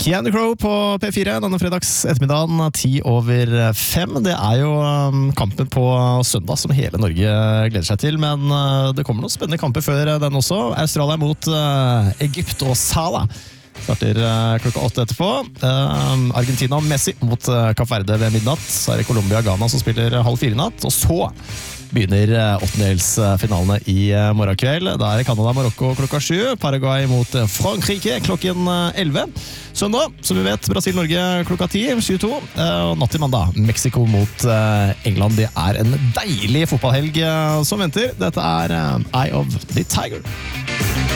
Keanu Crowe på P4 denne fredags ettermiddagen 5:10. Det jo kampen på søndag som hele Norge gleder seg til, men det kommer noen spennende kamper før den også. Australia mot Egypt og Salah starter klokka 8 etterpå. Argentina og Messi mot Kapp Verde ved midnatt. Så det Colombia og Ghana som spiller 3:30 natt, og så begynner åttendelsfinalene i morgen kveld. Da det Canada-Marokko klokka 7, Paraguay mot Frankrike klokken 11. Søndag, som vi vet, Brasil-Norge klokka 10, 22. Og natt til mandag, Mexico mot England. Det en deilig fotballhelg som venter. Dette Eye of the Tiger.